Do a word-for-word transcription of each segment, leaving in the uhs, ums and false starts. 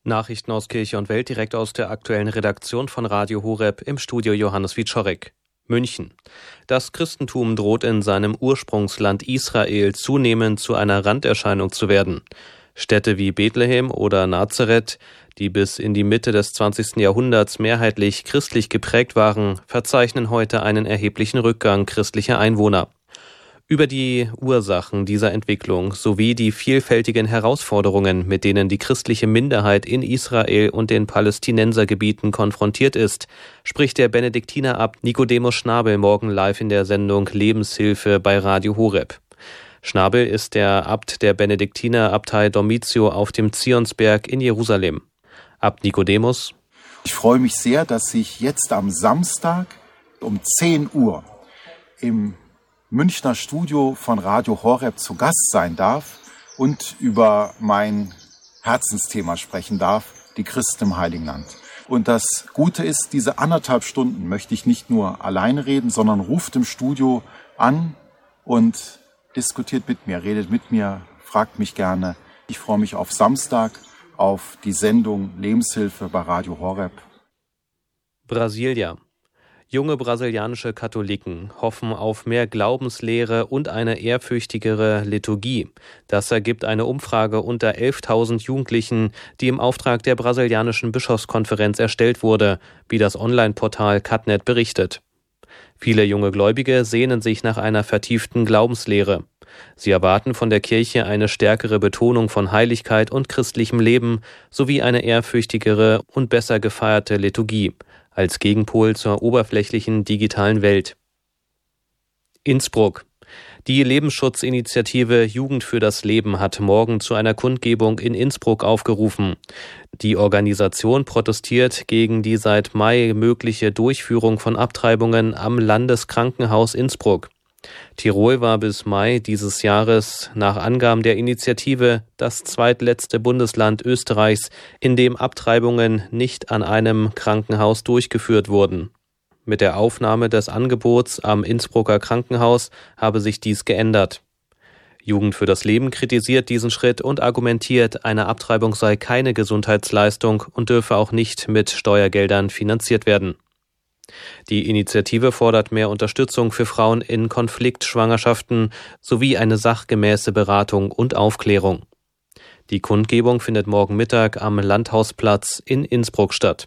Nachrichten aus Kirche und Welt direkt aus der aktuellen Redaktion von Radio Horeb, im Studio Johannes Wieczorek. München. Das Christentum droht in seinem Ursprungsland Israel zunehmend zu einer Randerscheinung zu werden. Städte wie Bethlehem oder Nazareth, die bis in die Mitte des zwanzigsten Jahrhunderts mehrheitlich christlich geprägt waren, verzeichnen heute einen erheblichen Rückgang christlicher Einwohner. Über die Ursachen dieser Entwicklung sowie die vielfältigen Herausforderungen, mit denen die christliche Minderheit in Israel und den Palästinensergebieten konfrontiert ist, spricht der Benediktinerabt Nicodemus Schnabel morgen live in der Sendung Lebenshilfe bei Radio Horeb. Schnabel ist der Abt der Benediktinerabtei Dormitio auf dem Zionsberg in Jerusalem. Abt Nicodemus: Ich freue mich sehr, dass ich jetzt am Samstag um zehn Uhr im Münchner Studio von Radio Horeb zu Gast sein darf und über mein Herzensthema sprechen darf, die Christen im Heiligen Land. Und das Gute ist, diese anderthalb Stunden möchte ich nicht nur alleine reden, sondern ruft im Studio an und diskutiert mit mir, redet mit mir, fragt mich gerne. Ich freue mich auf Samstag, auf die Sendung Lebenshilfe bei Radio Horeb. Brasilia. Junge brasilianische Katholiken hoffen auf mehr Glaubenslehre und eine ehrfürchtigere Liturgie. Das ergibt eine Umfrage unter elftausend Jugendlichen, die im Auftrag der brasilianischen Bischofskonferenz erstellt wurde, wie das Online-Portal Catnet berichtet. Viele junge Gläubige sehnen sich nach einer vertieften Glaubenslehre. Sie erwarten von der Kirche eine stärkere Betonung von Heiligkeit und christlichem Leben sowie eine ehrfürchtigere und besser gefeierte Liturgie als Gegenpol zur oberflächlichen digitalen Welt. Innsbruck. Die Lebensschutzinitiative Jugend für das Leben hat morgen zu einer Kundgebung in Innsbruck aufgerufen. Die Organisation protestiert gegen die seit Mai mögliche Durchführung von Abtreibungen am Landeskrankenhaus Innsbruck. Tirol war bis Mai dieses Jahres nach Angaben der Initiative das zweitletzte Bundesland Österreichs, in dem Abtreibungen nicht an einem Krankenhaus durchgeführt wurden. Mit der Aufnahme des Angebots am Innsbrucker Krankenhaus habe sich dies geändert. Jugend für das Leben kritisiert diesen Schritt und argumentiert, eine Abtreibung sei keine Gesundheitsleistung und dürfe auch nicht mit Steuergeldern finanziert werden. Die Initiative fordert mehr Unterstützung für Frauen in Konfliktschwangerschaften sowie eine sachgemäße Beratung und Aufklärung. Die Kundgebung findet morgen Mittag am Landhausplatz in Innsbruck statt.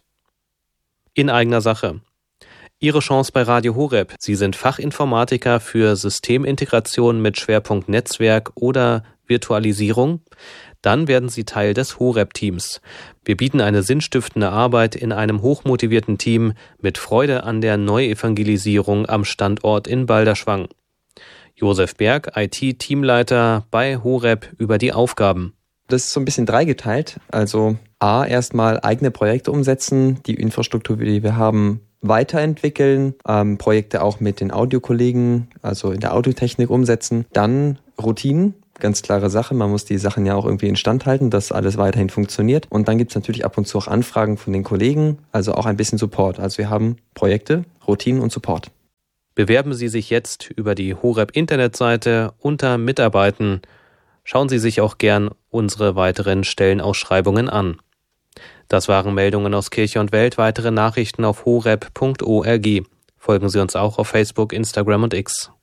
In eigener Sache. Ihre Chance bei Radio Horeb. Sie sind Fachinformatiker für Systemintegration mit Schwerpunkt Netzwerk oder Virtualisierung. Dann werden Sie Teil des Horeb-Teams. Wir bieten eine sinnstiftende Arbeit in einem hochmotivierten Team mit Freude an der Neuevangelisierung am Standort in Balderschwang. Josef Berg, I T-Teamleiter bei Horeb, über die Aufgaben. Das ist so ein bisschen dreigeteilt. Also A, erstmal eigene Projekte umsetzen, die Infrastruktur, die wir haben, weiterentwickeln, ähm, Projekte auch mit den Audiokollegen, also in der Audiotechnik umsetzen. Dann Routinen. Ganz klare Sache, man muss die Sachen ja auch irgendwie instand halten, dass alles weiterhin funktioniert. Und dann gibt es natürlich ab und zu auch Anfragen von den Kollegen, also auch ein bisschen Support. Also wir haben Projekte, Routinen und Support. Bewerben Sie sich jetzt über die Horeb-Internetseite unter Mitarbeiten. Schauen Sie sich auch gern unsere weiteren Stellenausschreibungen an. Das waren Meldungen aus Kirche und Welt. Weitere Nachrichten auf horeb punkt org. Folgen Sie uns auch auf Facebook, Instagram und X.